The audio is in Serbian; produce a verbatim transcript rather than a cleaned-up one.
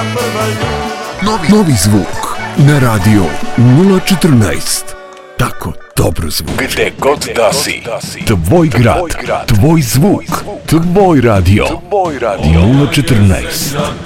Novi, novi zvuk na radio nula četrnaest. Tako dobro zvuk. Gde god da si. Tvoj grad, tvoj zvuk, tvoj radio nula četrnaest.